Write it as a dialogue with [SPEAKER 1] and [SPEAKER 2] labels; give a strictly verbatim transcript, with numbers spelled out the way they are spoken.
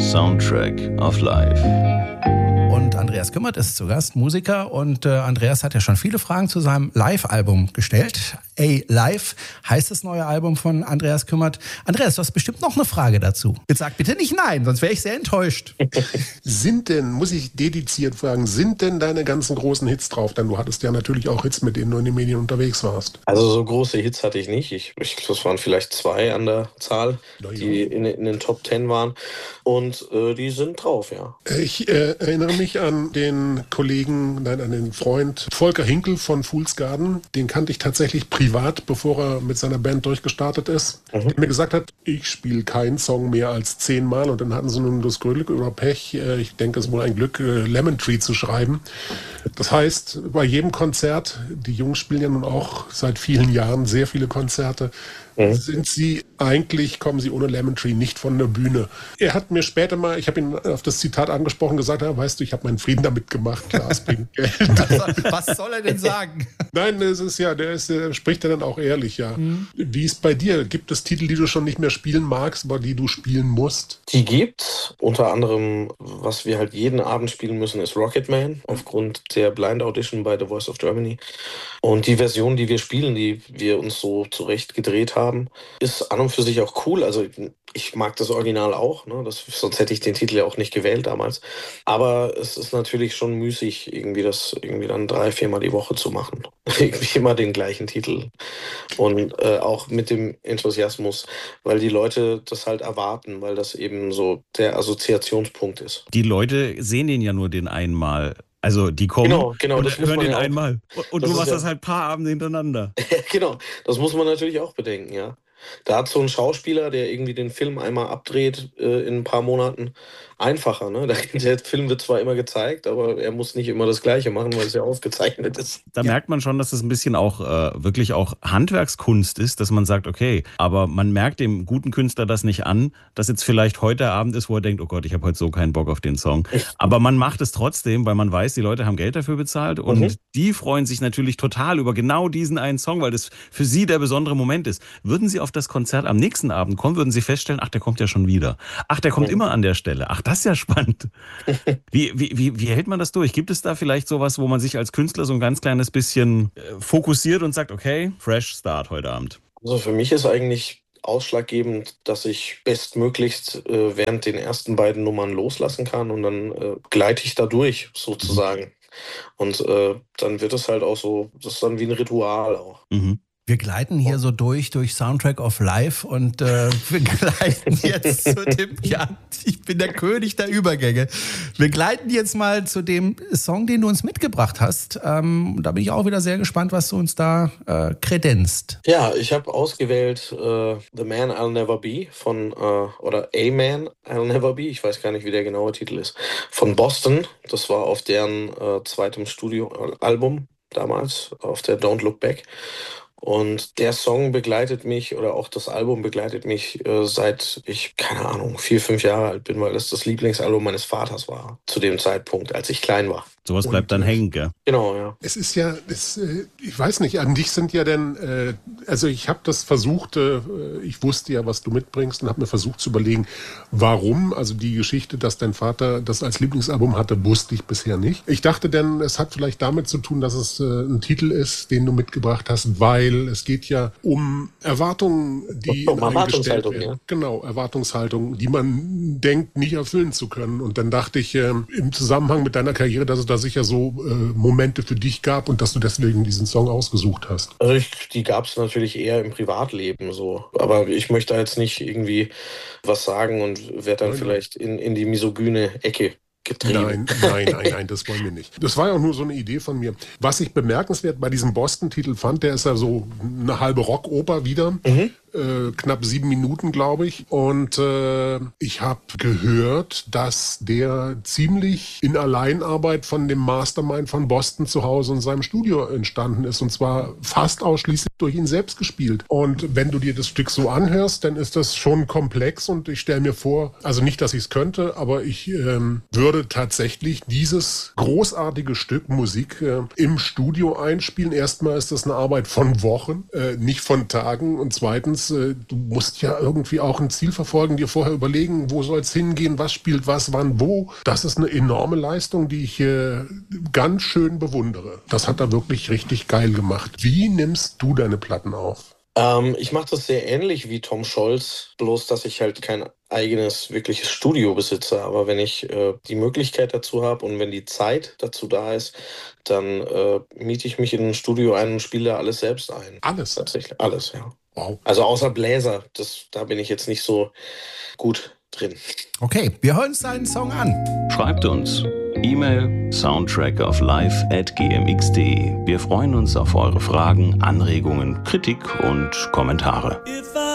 [SPEAKER 1] Soundtrack of Life.
[SPEAKER 2] Und Andreas Kümmert ist zu Gast, Musiker. Und äh, Andreas hat ja schon viele Fragen zu seinem Live-Album gestellt. A-Live heißt das neue Album von Andreas Kümmert. Andreas, du hast bestimmt noch eine Frage dazu. Jetzt sag bitte nicht nein, sonst wäre ich sehr enttäuscht.
[SPEAKER 3] Sind denn, muss ich dediziert fragen, sind denn deine ganzen großen Hits drauf? Denn du hattest ja natürlich auch Hits, mit denen du in den Medien unterwegs warst.
[SPEAKER 4] Also so große Hits hatte ich nicht. Ich, ich das waren vielleicht zwei an der Zahl, ja, die in, in den Top Ten waren. Und äh, die sind drauf, ja.
[SPEAKER 3] Ich äh, erinnere mich an den Kollegen, nein, an den Freund Volker Hinkel von Fool's Garden. Den kannte ich tatsächlich privat, bevor er mit seiner Band durchgestartet ist. Mhm. Der mir gesagt hat, ich spiele keinen Song mehr als zehnmal. Und dann hatten sie nun das Glück oder Pech, äh, ich denke, es ist wohl ein Glück, äh, Lemon Tree zu schreiben. Das heißt, bei jedem Konzert, die Jungs spielen ja nun auch seit vielen Jahren sehr viele Konzerte, mhm. sind sie eigentlich, kommen sie ohne Lemon Tree nicht von der Bühne. Er hat mir später mal, ich habe ihn auf das Zitat angesprochen, gesagt, ja, weißt du, ich habe meinen Frieden damit gemacht, Lars bringt Geld.
[SPEAKER 2] Was soll er denn sagen?
[SPEAKER 3] Nein, es ist ja, der, ist, der spricht ja dann auch ehrlich, ja. Mhm. Wie ist bei dir? Gibt es Titel, die du schon nicht mehr spielen magst, aber die du spielen musst?
[SPEAKER 4] Die gibt's. Unter anderem, was wir halt jeden Abend spielen müssen, ist Rocketman, aufgrund der Blind Audition bei The Voice of Germany. Und die Version, die wir spielen, die wir uns so zurecht gedreht haben, ist an und für sich auch cool. Also ich mag das Original auch, ne? Das, sonst hätte ich den Titel ja auch nicht gewählt damals. Aber es ist natürlich schon müßig, irgendwie das irgendwie dann drei, viermal die Woche zu machen. Irgendwie immer den gleichen Titel. Und äh, auch mit dem Enthusiasmus, weil die Leute das halt erwarten, weil das eben so der Assoziationspunkt ist.
[SPEAKER 1] Die Leute sehen den ja nur den einmal. Also die kommen
[SPEAKER 4] genau, genau,
[SPEAKER 1] und hören den
[SPEAKER 4] ja
[SPEAKER 1] einmal. Und du machst ja das halt ein paar Abende hintereinander.
[SPEAKER 4] Genau, das muss man natürlich auch bedenken, ja. Da hat so ein Schauspieler, der irgendwie den Film einmal abdreht äh, in ein paar Monaten, einfacher. Ne? Der Film wird zwar immer gezeigt, aber er muss nicht immer das Gleiche machen, weil es ja aufgezeichnet ist.
[SPEAKER 1] Da ja. merkt man schon, dass es ein bisschen auch äh, wirklich auch Handwerkskunst ist, dass man sagt, okay, aber man merkt dem guten Künstler das nicht an, dass jetzt vielleicht heute Abend ist, wo er denkt, oh Gott, ich habe heute so keinen Bock auf den Song. Aber man macht es trotzdem, weil man weiß, die Leute haben Geld dafür bezahlt und mhm. die freuen sich natürlich total über genau diesen einen Song, weil das für sie der besondere Moment ist. Würden sie auf das Konzert am nächsten Abend kommen, würden sie feststellen, ach, der kommt ja schon wieder. Ach, der kommt mhm. immer an der Stelle. Ach, das ist ja spannend. Wie, wie, wie, wie hält man das durch? Gibt es da vielleicht sowas, wo man sich als Künstler so ein ganz kleines bisschen äh, fokussiert und sagt, okay, fresh start heute Abend?
[SPEAKER 4] Also für mich ist eigentlich ausschlaggebend, dass ich bestmöglichst äh, während den ersten beiden Nummern loslassen kann und dann äh, gleite ich da durch, sozusagen. Mhm. Und äh, dann wird es halt auch so, das ist dann wie ein Ritual auch.
[SPEAKER 2] Mhm. Wir gleiten hier so durch, durch Soundtrack of Life und äh, wir gleiten jetzt zu dem, ja, ich bin der König der Übergänge. Wir gleiten jetzt mal zu dem Song, den du uns mitgebracht hast. Ähm, da bin ich auch wieder sehr gespannt, was du uns da äh, kredenzt.
[SPEAKER 4] Ja, ich habe ausgewählt äh, The Man I'll Never Be von, äh, oder A Man I'll Never Be, ich weiß gar nicht, wie der genaue Titel ist, von Boston. Das war auf deren äh, zweitem Studioalbum damals, auf der Don't Look Back. Und der Song begleitet mich, oder auch das Album begleitet mich, äh, seit ich, keine Ahnung, vier, fünf Jahre alt bin, weil das das Lieblingsalbum meines Vaters war, zu dem Zeitpunkt, als ich klein war.
[SPEAKER 1] Sowas bleibt dann hängen, gell?
[SPEAKER 4] Genau, ja.
[SPEAKER 3] Es ist ja, es, ich weiß nicht, an dich sind ja denn, äh, also ich habe das versucht, äh, ich wusste ja, was du mitbringst und habe mir versucht zu überlegen, warum, also die Geschichte, dass dein Vater das als Lieblingsalbum hatte, wusste ich bisher nicht. Ich dachte denn, es hat vielleicht damit zu tun, dass es äh, ein Titel ist, den du mitgebracht hast, weil es geht ja um Erwartungen, die
[SPEAKER 4] um Erwartungshaltung, werden. Ja.
[SPEAKER 3] Genau, Erwartungshaltung, die man denkt, nicht erfüllen zu können. Und dann dachte ich, äh, im Zusammenhang mit deiner Karriere, dass es da sicher so äh, Momente für dich gab und dass du deswegen diesen Song ausgesucht hast.
[SPEAKER 4] Also ich, die gab es natürlich eher im Privatleben so. Aber ich möchte jetzt nicht irgendwie was sagen und werde dann nein, vielleicht in, in die misogyne Ecke getrieben.
[SPEAKER 3] Nein, nein, nein, nein, das wollen wir nicht. Das war ja auch nur so eine Idee von mir. Was ich bemerkenswert bei diesem Boston-Titel fand, der ist ja so eine halbe Rockoper wieder. Mhm. Äh, knapp sieben Minuten, glaube ich. Und äh, ich habe gehört, dass der ziemlich in Alleinarbeit von dem Mastermind von Boston zu Hause in seinem Studio entstanden ist. Und zwar fast ausschließlich durch ihn selbst gespielt. Und wenn du dir das Stück so anhörst, dann ist das schon komplex. Und ich stelle mir vor, also nicht, dass ich es könnte, aber ich ähm, würde tatsächlich dieses großartige Stück Musik äh, im Studio einspielen. Erstmal ist das eine Arbeit von Wochen, äh, nicht von Tagen. Und zweitens ist, äh, du musst ja irgendwie auch ein Ziel verfolgen, dir vorher überlegen, wo soll es hingehen, was spielt was, wann, wo. Das ist eine enorme Leistung, die ich äh, ganz schön bewundere. Das hat er wirklich richtig geil gemacht. Wie nimmst du deine Platten auf?
[SPEAKER 4] Ähm, ich mache das sehr ähnlich wie Tom Scholz, bloß dass ich halt kein eigenes wirkliches Studio besitze. Aber wenn ich äh, die Möglichkeit dazu habe und wenn die Zeit dazu da ist, dann äh, miete ich mich in ein Studio ein und spiele da alles selbst ein.
[SPEAKER 3] Alles?
[SPEAKER 4] Tatsächlich, alles, ja.
[SPEAKER 3] Wow.
[SPEAKER 4] Also außer Bläser, das, da bin ich jetzt nicht so gut drin.
[SPEAKER 2] Okay, wir hören uns seinen Song an.
[SPEAKER 1] Schreibt uns. E-Mail soundtrackoflife at gmx punkt de. Wir freuen uns auf eure Fragen, Anregungen, Kritik und Kommentare.